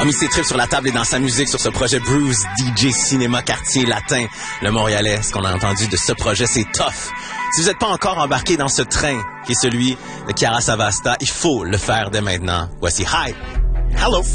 a mis ses tripes sur la table et dans sa musique sur ce projet Bruce DJ Cinéma Quartier Latin. Le Montréalais, ce qu'on a entendu de ce projet, c'est tough. Si vous n'êtes pas encore embarqué dans ce train qui est celui de Chiara Savasta, il faut le faire dès maintenant. Voici Hi! Hello!